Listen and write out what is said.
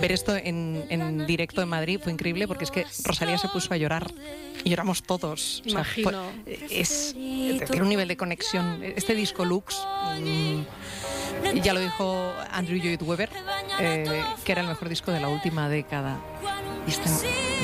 ver esto en directo en Madrid fue increíble, porque es que Rosalía se puso a llorar y lloramos todos. O sea, Imagino. tiene un nivel de conexión. Este disco Lux, ya lo dijo Andrew Lloyd Webber, que era el mejor disco de la última década. Y